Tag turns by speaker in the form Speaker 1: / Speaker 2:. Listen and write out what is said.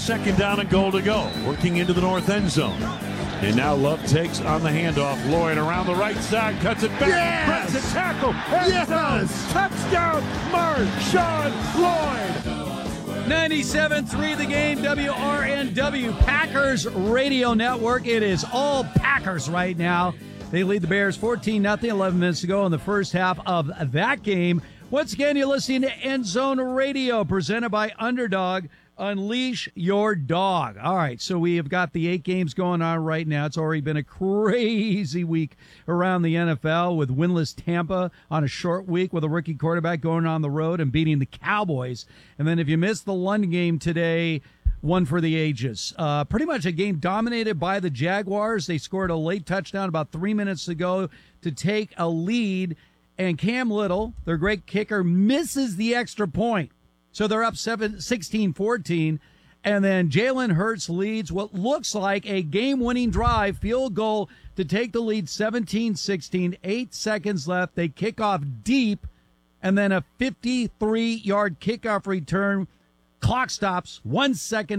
Speaker 1: Second down and goal to go. Working into the north end zone. And now Love takes on the handoff. Lloyd around the right side, cuts it back,
Speaker 2: Yes!
Speaker 1: breaks a tackle, and does. Touchdown, Marshawn Lloyd.
Speaker 3: 97.3 The Game, WRNW, Packers Radio Network. It is all Packers right now. They lead the Bears 14-0, 11 minutes to go in the first half of that game. Once again, you're listening to End Zone Radio, presented by Underdog. Unleash your dog. All right, so we have got the 8 games going on right now. It's already been a crazy week around the NFL with winless Tampa on a short week with a rookie quarterback going on the road and beating the Cowboys. And then if you missed the London game today, one for the ages. Pretty much a game dominated by the Jaguars. They scored a late touchdown about 3 minutes ago to take a lead, and Cam Little, their great kicker, misses the extra point. So they're up 16-14, and then Jalen Hurts leads what looks like a game-winning drive, field goal to take the lead 17-16, 8 seconds left. They kick off deep, and then a 53-yard kickoff return. Clock stops, 1 second.